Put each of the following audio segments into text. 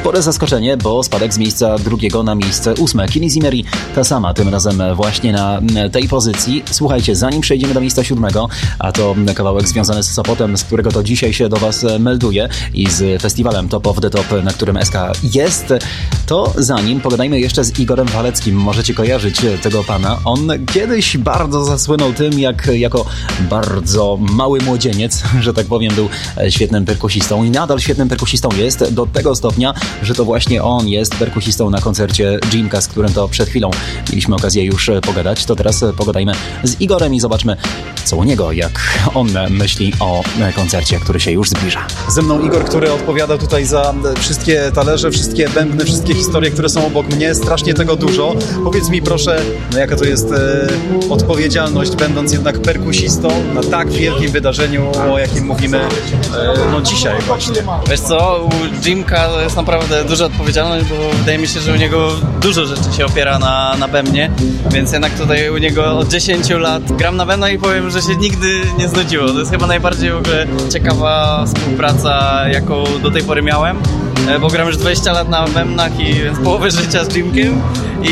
Spore zaskoczenie, bo spadek z miejsca 2 na miejsce 8. Kenny Zimeri ta sama, tym razem właśnie na tej pozycji. Słuchajcie, zanim przejdziemy do miejsca 7, a to kawałek związany z Sopotem, z którego to dzisiaj się do Was melduję i z festiwalem Top of the Top, na którym SK jest, to zanim pogadajmy jeszcze z Igorem Waleckim. Możecie kojarzyć tego pana. On kiedyś bardzo zasłynął tym, jak jako bardzo mały młodzieniec, że tak powiem, był świetnym perkusistą i nadal świetnym perkusistą jest, do tego stopnia, że to właśnie on jest perkusistą na koncercie Jimka, z którym to przed chwilą mieliśmy okazję już pogadać. To teraz pogadajmy z Igorem i zobaczmy, co u niego, jak on myśli o koncercie, który się już zbliża. Ze mną Igor, który odpowiada tutaj za wszystkie talerze, wszystkie bębny, wszystkie historie, które są obok mnie. Strasznie tego dużo. Powiedz mi proszę, jaka to jest odpowiedzialność, będąc jednak perkusistą na tak wielkim wydarzeniu, o jakim mówimy dzisiaj właśnie. Wiesz co, u Jimka jest naprawdę duża odpowiedzialność, bo wydaje mi się, że u niego dużo rzeczy się opiera na bębnie, więc jednak tutaj u niego od 10 lat gram na bębnach i powiem, że się nigdy nie znudziło. To jest chyba najbardziej w ogóle ciekawa współpraca, jaką do tej pory miałem, bo gram już 20 lat na bębnach i więc połowę życia z Jimkiem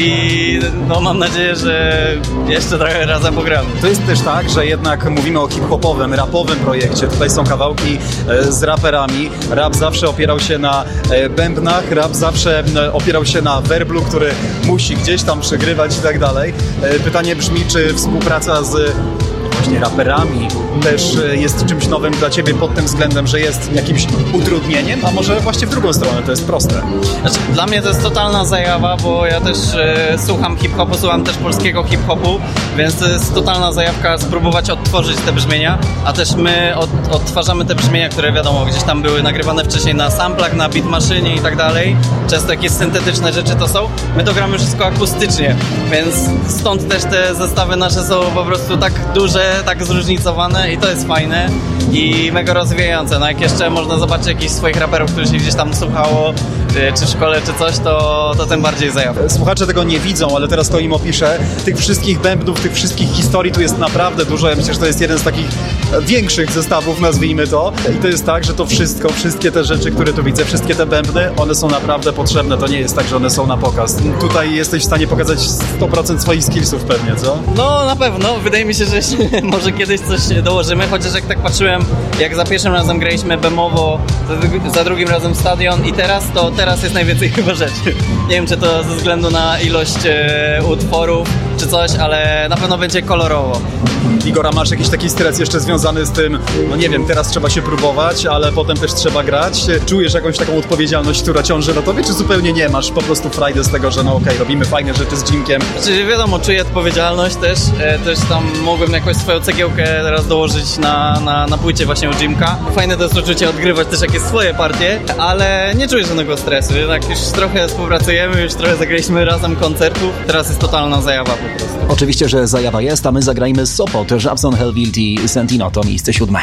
i no mam nadzieję, że jeszcze trochę razem pogramy. To jest też tak, że jednak mówimy o hip-hopowym, rapowym projekcie. Tutaj są kawałki z raperami. Rap zawsze opierał się na bębnach, rap zawsze opierał się na werblu, który musi gdzieś tam przegrywać i tak dalej. Pytanie brzmi, czy współpraca z właśnie raperami też jest czymś nowym dla Ciebie pod tym względem, że jest jakimś utrudnieniem, a może właśnie w drugą stronę to jest proste? Znaczy, dla mnie to jest totalna zajawa, bo ja też słucham hip-hopu, słucham też polskiego hip-hopu, więc to jest totalna zajawka spróbować odtworzyć te brzmienia, a też my odtwarzamy te brzmienia, które wiadomo, gdzieś tam były nagrywane wcześniej na samplach, na beatmaszynie i tak dalej. Często jakieś syntetyczne rzeczy to są. My to gramy wszystko akustycznie, więc stąd też te zestawy nasze są po prostu tak duże, tak zróżnicowane i to jest fajne i mega rozwijające. No jak jeszcze można zobaczyć jakichś swoich raperów, których się gdzieś tam słuchało, czy w szkole, czy coś, to tym bardziej zajawka. Słuchacze tego nie widzą, ale teraz to im opiszę. Tych wszystkich bębnów, tych wszystkich historii tu jest naprawdę dużo. Ja myślę, że to jest jeden z takich większych zestawów, nazwijmy to. I to jest tak, że to wszystko, wszystkie te rzeczy, które tu widzę, wszystkie te bębny, one są naprawdę potrzebne. To nie jest tak, że one są na pokaz. Tutaj jesteś w stanie pokazać 100% swoich skillsów pewnie, co? No na pewno. Wydaje mi się, że może kiedyś coś dołożymy, chociaż jak tak patrzyłem, jak za pierwszym razem graliśmy bemowo, za drugim razem stadion i teraz jest najwięcej chyba rzeczy. Nie wiem, czy to ze względu na ilość utworów, czy coś, ale na pewno będzie kolorowo. Igora, masz jakiś taki stres jeszcze związany z tym, no nie wiem, teraz trzeba się próbować, ale potem też trzeba grać? Czujesz jakąś taką odpowiedzialność, która ciąży na tobie, czy zupełnie nie? Masz po prostu frajdę z tego, że no okej, robimy fajne rzeczy z Jimkiem? Znaczy wiadomo, czuję odpowiedzialność też tam mogłem jakąś swoją cegiełkę teraz dołożyć na płycie właśnie u Jimka. Fajne to jest uczucie odgrywać też jakieś swoje partie, ale nie czuję żadnego stresu, jednak już trochę współpracujemy, już trochę zagraliśmy razem koncertów, teraz jest totalna zajawa po prostu. Oczywiście, że zajawa jest, a my zagrajmy Sopot, Żabson, Hellwild i Sentino, to miejsce 7.